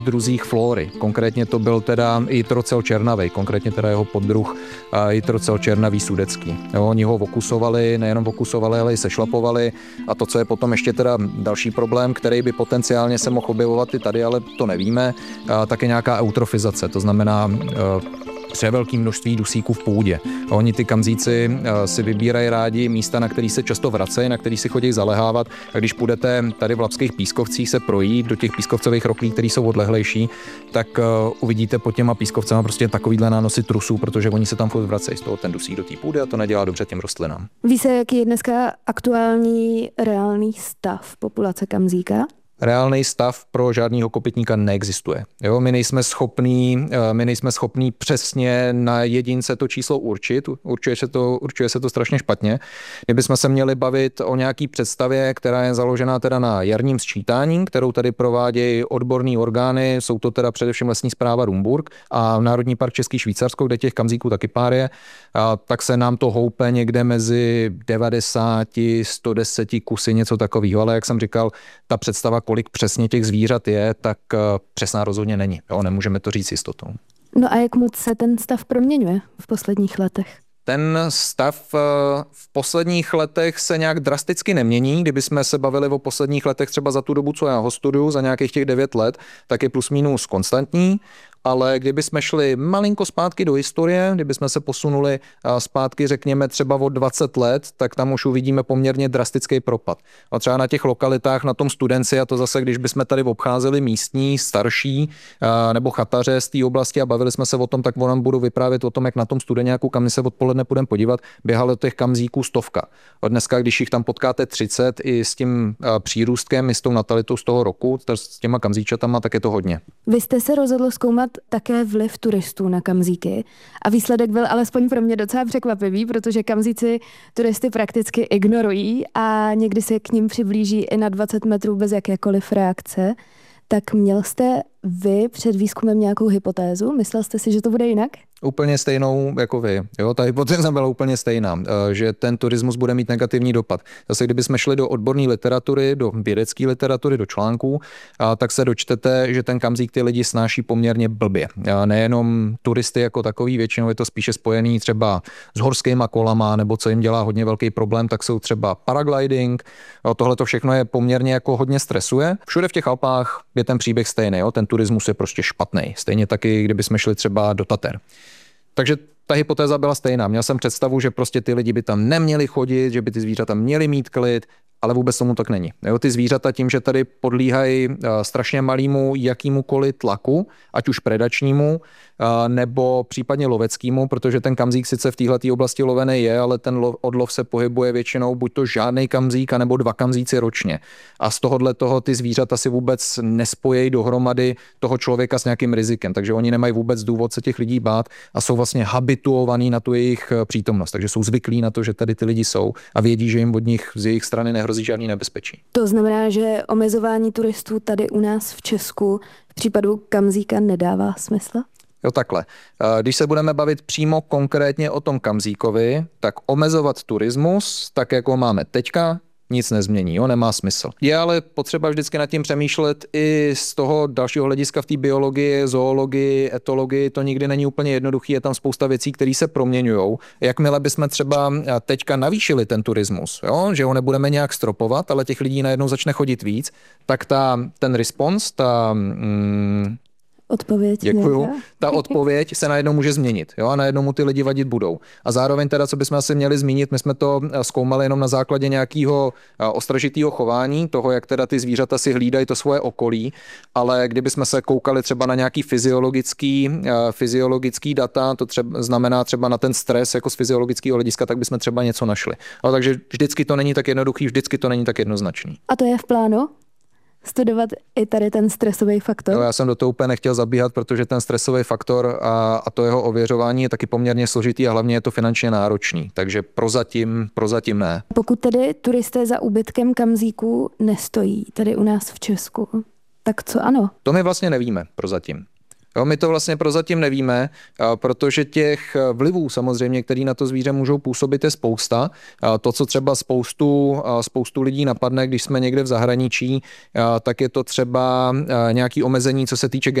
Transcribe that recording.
druzích flory. Konkrétně to byl teda jitrocel černavej, konkrétně teda jeho poddruh jitrocel černavý sudecký. Jo, oni ho okusovali, nejenom okusovali, ale i sešlapovali a to, co je potom ještě teda další problém, který by potenciálně se mohl objevovat i tady, ale to nevíme, tak je nějaká eutrofizace, to znamená převelké množství dusíků v půdě. A oni ty kamzíci si vybírají rádi místa, na který se často vracejí, na který si chodí zalehávat. A když půjdete tady v Labských pískovcích se projít do těch pískovcových roklí, které jsou odlehlejší, tak uvidíte pod těma pískovcema prostě takovýhle nánosy trusů, protože oni se tam furt vracejí z toho ten dusík do té půdy a to nedělá dobře těm rostlinám. Ví se, jaký je dneska aktuální reálný stav populace kamzíka? Reálný stav pro žádného kopytníka neexistuje. Jo, my nejsme schopní přesně na jedince to číslo určit. Určuje se to strašně špatně. Kdybychom se měli bavit o nějaký představě, která je založená teda na jarním sčítání, kterou tady provádějí odborné orgány, jsou to teda především Lesní správa Rumburk a Národní park Český Švýcarsko, kde těch kamzíků taky pár je, tak se nám to houpe někde mezi 90, 110 kusy, něco takového. Ale jak jsem říkal, ta představa, kolik přesně těch zvířat je, tak přesná rozhodně není. Jo, nemůžeme to říct s jistotou. No a jak moc se ten stav proměňuje v posledních letech? Ten stav v posledních letech se nějak drasticky nemění. Kdybychom se bavili o posledních letech třeba za tu dobu, co já ho studuju, za nějakých těch 9 let, tak je plus minus konstantní. Ale kdybychom šli malinko zpátky do historie, kdybychom se posunuli zpátky, řekněme třeba o 20 let, tak tam už uvidíme poměrně drastický propad. A třeba na těch lokalitách, na tom Studenci, a to zase, když bychom tady obcházeli místní, starší nebo chataře z té oblasti a bavili jsme se o tom, tak nám budu vyprávět o tom, jak na tom Studeňáku, kam my se odpoledne půjdeme podívat, běhalo těch kamzíků 100. A dneska, když jich tam potkáte 30 i s tím přírůstkem, i s tou natalitou z toho roku, s těma kamzíčatama, tak je to hodně. Vy jste se rozhodl zkoumat také vliv turistů na kamzíky a výsledek byl alespoň pro mě docela překvapivý, protože kamzíci turisty prakticky ignorují a někdy se k ním přiblíží i na 20 metrů bez jakékoliv reakce. Tak měl jste vy před výzkumem nějakou hypotézu? Myslel jste si, že to bude jinak? Úplně stejnou jako vy. Jo, ta hypotéza byla úplně stejná, že ten turismus bude mít negativní dopad. Zase kdybychom šli do odborné literatury, do vědecké literatury, do článků, tak se dočtete, že ten kamzík ty lidi snáší poměrně blbě. Nejenom turisty jako takový, většinou je to spíše spojený třeba s horskýma kolama, nebo co jim dělá hodně velký problém, tak jsou třeba paragliding. Tohle to všechno je poměrně jako hodně stresuje. Všude v těch Alpách je ten příběh stejný, jo? Ten turismus je prostě špatný. Stejně taky, kdybychom šli třeba do Tater. Takže ta hypotéza byla stejná. Měl jsem představu, že prostě ty lidi by tam neměli chodit, že by ty zvířata měly mít klid, ale vůbec tomu tak není. Jo, ty zvířata tím, že tady podlíhají strašně malému jakýmukoliv tlaku, ať už predačnímu, nebo případně loveckému, protože ten kamzík sice v této oblasti lovený je, ale ten odlov se pohybuje většinou buď to žádnej kamzík, nebo 2 kamzíci ročně. A z tohohle toho ty zvířata si vůbec nespojí dohromady toho člověka s nějakým rizikem, takže oni nemají vůbec důvod se těch lidí bát a jsou vlastně habituovaní na tu jejich přítomnost, takže jsou zvyklí na to, že tady ty lidi jsou a vědí, že jim od nich z jejich strany nehrozí žádný nebezpečí. To znamená, že omezování turistů tady u nás v Česku v případu kamzíka nedává smysl? Jo, takhle. Když se budeme bavit přímo konkrétně o tom kamzíkovi, tak omezovat turismus, tak jako máme teďka, nic nezmění, jo, nemá smysl. Je ale potřeba vždycky nad tím přemýšlet i z toho dalšího hlediska v té biologii, zoologii, etologii, to nikdy není úplně jednoduchý, je tam spousta věcí, které se proměňují. Jakmile bychom třeba teďka navýšili ten turismus, jo, že ho nebudeme nějak stropovat, ale těch lidí najednou začne chodit víc, tak ten response, odpověď. Děkuju. Ta odpověď se najednou může změnit, jo, a najednou mu ty lidi vadit budou. A zároveň teda, co bychom asi měli zmínit, my jsme to zkoumali jenom na základě nějakého ostražitého chování, toho, jak teda ty zvířata si hlídají to svoje okolí, ale kdybychom se koukali třeba na nějaký fyziologický data, to znamená třeba na ten stres jako z fyziologického hlediska, tak bychom třeba něco našli. No, takže vždycky to není tak jednoduchý, vždycky to není tak jednoznačný. A to je v plánu? Studovat i tady ten stresový faktor? Jo, já jsem do toho úplně nechtěl zabíhat, protože ten stresový faktor a to jeho ověřování je taky poměrně složitý a hlavně je to finančně náročný. Takže prozatím ne. Pokud tedy turisté za úbytkem kamzíků nestojí tady u nás v Česku, tak co ano? To my vlastně nevíme prozatím. Jo, my to vlastně prozatím nevíme, protože těch vlivů samozřejmě, který na to zvíře můžou působit, je spousta. To, co třeba spoustu lidí napadne, když jsme někde v zahraničí, tak je to třeba nějaké omezení, co se týče